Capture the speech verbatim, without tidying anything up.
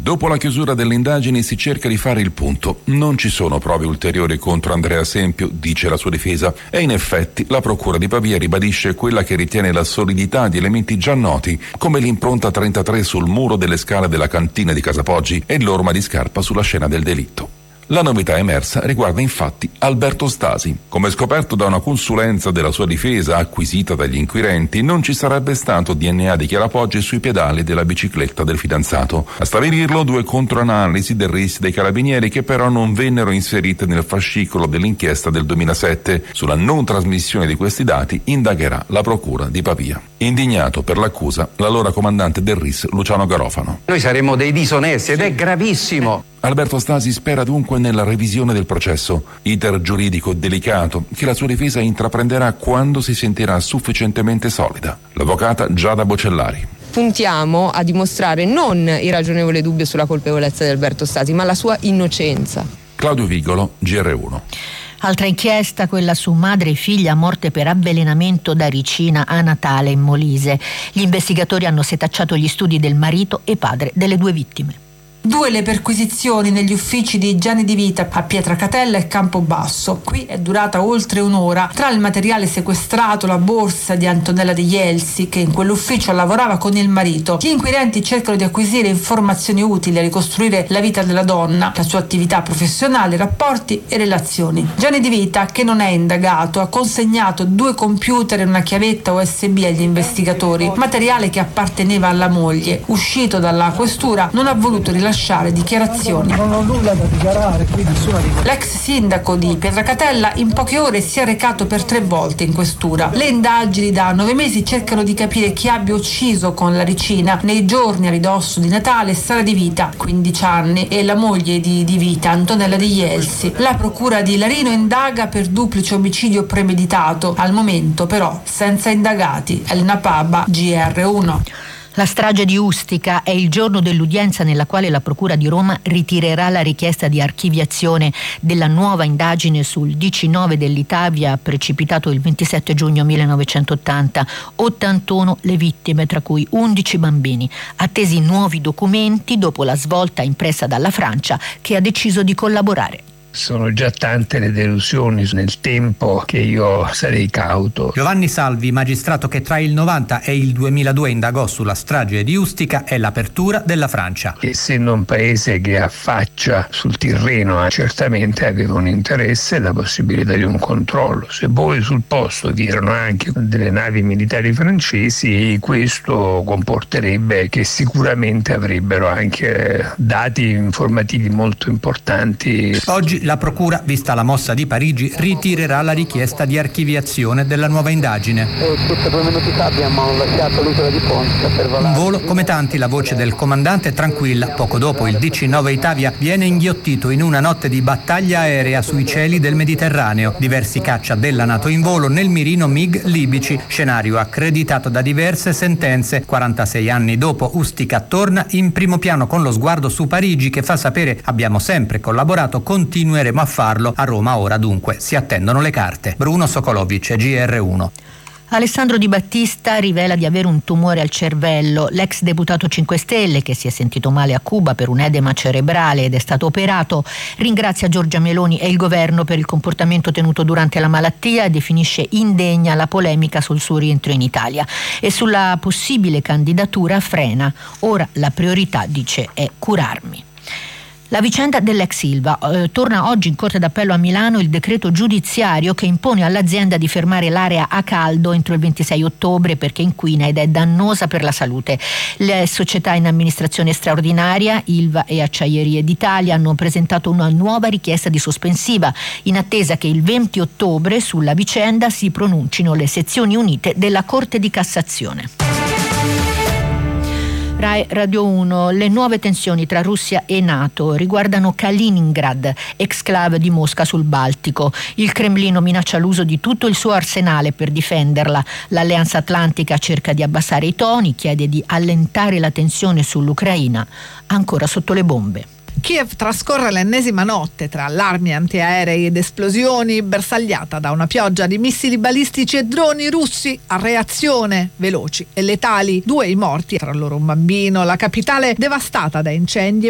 Dopo la chiusura delle indagini si cerca di fare il punto. Non ci sono prove ulteriori contro Andrea Sempio, dice la sua difesa, e in effetti la procura di Pavia ribadisce quella che ritiene la solidità di elementi già noti, come l'impronta trentatré sul muro delle scale della cantina di Casa Poggi e l'orma di scarpa sulla scena del delitto. La novità emersa riguarda infatti Alberto Stasi. Come scoperto da una consulenza della sua difesa acquisita dagli inquirenti, non ci sarebbe stato D N A di Chiara Poggi sui pedali della bicicletta del fidanzato. A stabilirlo due controanalisi del R I S dei Carabinieri, che però non vennero inserite nel fascicolo dell'inchiesta del duemilasette. Sulla non trasmissione di questi dati indagherà la procura di Pavia. Indignato per l'accusa l'allora comandante del R I S Luciano Garofano. Noi saremo dei disonesti ed è gravissimo. Alberto Stasi spera dunque nella revisione del processo, iter giuridico delicato che la sua difesa intraprenderà quando si sentirà sufficientemente solida. L'avvocata Giada Bocellari. Puntiamo a dimostrare non il ragionevole dubbio sulla colpevolezza di Alberto Stasi, ma la sua innocenza. Claudio Vigolo, G R uno. Altra inchiesta, quella su madre e figlia morte per avvelenamento da ricina a Natale in Molise. Gli investigatori hanno setacciato gli studi del marito e padre delle due vittime. Due le perquisizioni negli uffici di Gianni Di Vita a Pietracatella e Campobasso. Qui è durata oltre un'ora. Tra il materiale sequestrato, la borsa di Antonella De Jelsi, che in quell'ufficio lavorava con il marito. Gli inquirenti cercano di acquisire informazioni utili a ricostruire la vita della donna, la sua attività professionale, rapporti e relazioni. Gianni Di Vita, che non è indagato, ha consegnato due computer e una chiavetta U S B agli investigatori, materiale che apparteneva alla moglie. Uscito dalla questura, non ha voluto rilasciare dichiarazioni. Non ho nulla da dichiarare, qui nessuna dichiarazione. L'ex sindaco di Pietracatella in poche ore si è recato per tre volte in questura. Le indagini da nove mesi cercano di capire chi abbia ucciso con la ricina nei giorni a ridosso di Natale Sara Di Vita, quindici anni, e la moglie di Di Vita, Antonella De Jelsi. La procura di Larino indaga per duplice omicidio premeditato, al momento però senza indagati. Elena Paba, G R uno. La strage di Ustica è il giorno dell'udienza nella quale la Procura di Roma ritirerà la richiesta di archiviazione della nuova indagine sul D C nove dell'Italia precipitato il ventisette giugno millenovecentottanta. ottantuno le vittime, tra cui undici bambini. Attesi nuovi documenti dopo la svolta impressa dalla Francia, che ha deciso di collaborare. Sono già tante le delusioni nel tempo che io sarei cauto. Giovanni Salvi, magistrato che tra il novanta e il duemiladue indagò sulla strage di Ustica, è l'apertura della Francia. Essendo un paese che affaccia sul Tirreno, certamente aveva un interesse e la possibilità di un controllo. Se poi sul posto vi erano anche delle navi militari francesi, questo comporterebbe che sicuramente avrebbero anche dati informativi molto importanti. Oggi la Procura, vista la mossa di Parigi, ritirerà la richiesta di archiviazione della nuova indagine. Tutte due minuti fa abbiamo lasciato l'isola di Ponza per volare. Un volo, come tanti, la voce del comandante è tranquilla. Poco dopo il D C nove Italia viene inghiottito in una notte di battaglia aerea sui cieli del Mediterraneo. Diversi caccia della NATO in volo nel mirino MiG libici, scenario accreditato da diverse sentenze. quarantasei anni dopo, Ustica torna in primo piano con lo sguardo su Parigi, che fa sapere: abbiamo sempre collaborato, continueremo a farlo. A Roma ora dunque si attendono le carte. Bruno Sokolovic, G R uno. Alessandro Di Battista rivela di avere un tumore al cervello. L'ex deputato cinque Stelle, che si è sentito male a Cuba per un edema cerebrale ed è stato operato, ringrazia Giorgia Meloni e il governo per il comportamento tenuto durante la malattia e definisce indegna la polemica sul suo rientro in Italia. E sulla possibile candidatura frena. Ora la priorità, dice, è curarmi. La vicenda dell'ex Ilva. Eh, torna oggi in Corte d'Appello a Milano il decreto giudiziario che impone all'azienda di fermare l'area a caldo entro il ventisei ottobre perché inquina ed è dannosa per la salute. Le società in amministrazione straordinaria, Ilva e Acciaierie d'Italia, hanno presentato una nuova richiesta di sospensiva in attesa che il venti ottobre sulla vicenda si pronuncino le sezioni unite della Corte di Cassazione. Rai Radio uno. Le nuove tensioni tra Russia e NATO riguardano Kaliningrad, exclave di Mosca sul Baltico. Il Cremlino minaccia l'uso di tutto il suo arsenale per difenderla. L'Alleanza Atlantica cerca di abbassare i toni, chiede di allentare la tensione sull'Ucraina, ancora sotto le bombe. Kiev trascorre l'ennesima notte tra allarmi antiaerei ed esplosioni, bersagliata da una pioggia di missili balistici e droni russi a reazione, veloci e letali. Due i morti, tra loro un bambino. La capitale devastata da incendi